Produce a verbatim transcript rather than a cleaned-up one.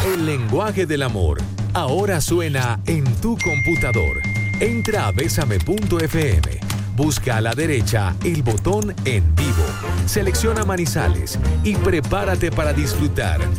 El lenguaje del amor ahora suena en tu computador. Entra a bésame punto efe eme. Busca a la derecha el botón En Vivo. Selecciona Manizales y prepárate para disfrutar